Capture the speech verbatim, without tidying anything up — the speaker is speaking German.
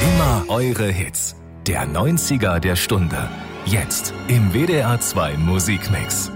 Immer eure Hits. Der neunziger der Stunde. Jetzt im W D R zwei Musikmix.